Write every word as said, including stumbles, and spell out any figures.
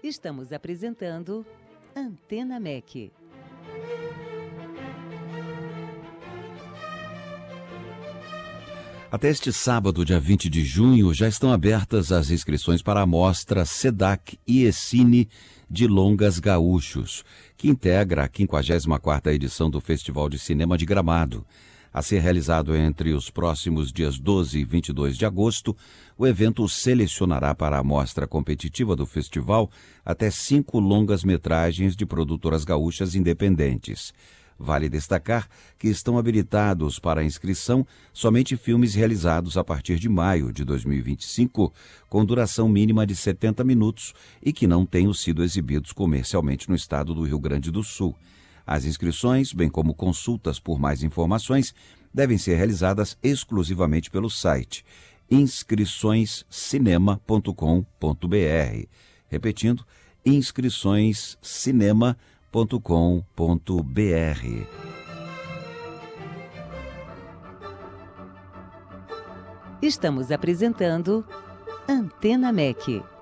Estamos apresentando Antena M E C. Até este sábado, dia vinte de junho, já estão abertas as inscrições para a mostra SEDAC IECine de Longas Gaúchos, que integra a quinquagésima quarta edição do Festival de Cinema de Gramado. A ser realizado entre os próximos dias doze e vinte e dois de agosto, o evento selecionará para a mostra competitiva do festival até cinco longas-metragens de produtoras gaúchas independentes. Vale destacar que estão habilitados para inscrição somente filmes realizados a partir de maio de dois mil e vinte e cinco, com duração mínima de setenta minutos e que não tenham sido exibidos comercialmente no estado do Rio Grande do Sul. As inscrições, bem como consultas por mais informações, devem ser realizadas exclusivamente pelo site inscrições cinema ponto com ponto br. Repetindo, inscrições cinema ponto com ponto br. Estamos apresentando Antena M E C.